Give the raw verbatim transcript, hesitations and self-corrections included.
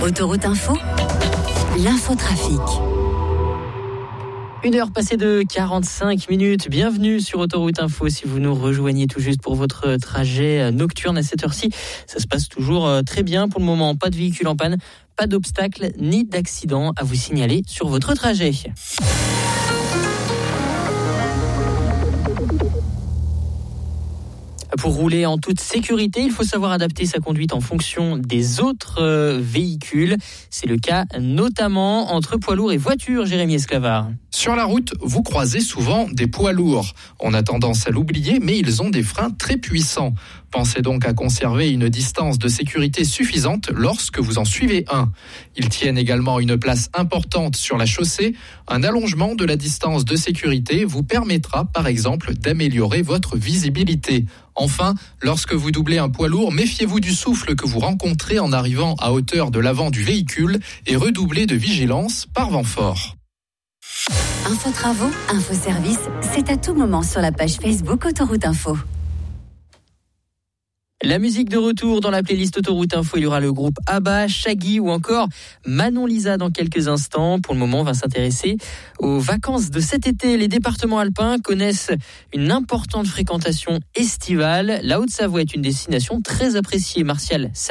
Autoroute Info, l'infotrafic. Une heure passée de quarante-cinq minutes. Bienvenue sur Autoroute Info. Si vous nous rejoignez tout juste pour votre trajet nocturne à cette heure-ci, ça se passe toujours très bien pour le moment. Pas de véhicule en panne, pas d'obstacle ni d'accident à vous signaler sur votre trajet. Pour rouler en toute sécurité, il faut savoir adapter sa conduite en fonction des autres euh, véhicules. C'est le cas notamment entre poids lourds et voitures, Jérémy Esclavard. Sur la route, vous croisez souvent des poids lourds. On a tendance à l'oublier, mais ils ont des freins très puissants. Pensez donc à conserver une distance de sécurité suffisante lorsque vous en suivez un. Ils tiennent également une place importante sur la chaussée. Un allongement de la distance de sécurité vous permettra, par exemple, d'améliorer votre visibilité. Enfin, lorsque vous doublez un poids lourd, méfiez-vous du souffle que vous rencontrez en arrivant à hauteur de l'avant du véhicule et redoublez de vigilance par vent fort. Info travaux, info service, c'est à tout moment sur la page Facebook Autoroute Info. La musique de retour dans la playlist Autoroute Info, il y aura le groupe Abba, Shaggy ou encore Manon Lisa dans quelques instants. Pour le moment, on va s'intéresser aux vacances de cet été. Les départements alpins connaissent une importante fréquentation estivale. La Haute-Savoie est une destination très appréciée. Martial, salut.